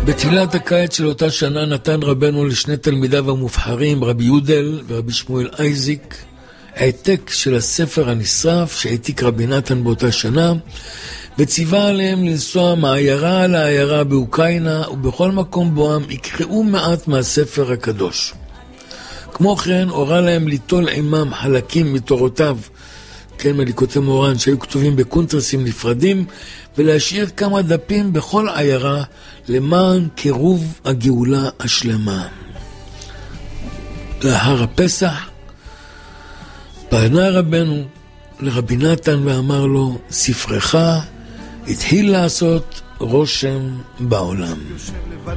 בתחילת הקיץ של אותה שנה נתן רבנו לשני תלמידיו המובחרים, רבי יודל ורבי שמואל אייזיק, העתק של הספר הנשרף שהעתיק רבי נתן באותה שנה, וציווה עליהם לנסוע מהעיירה לעיירה באוקראינה, ובכל מקום בוהם יקראו מעט מהספר הקדוש. כמו כן הורה להם ליטול עמם חלקים מתורותיו, כן, מליקוטי מורן, שהיו כתובים בקונטרסים נפרדים, ולהשאיר כמה דפים בכל עיירה למען קירוב הגאולה השלמה. לאחר הפסח פנה רבנו לרבי נתן ואמר לו, ספרך התחיל לעשות רושם בעולם.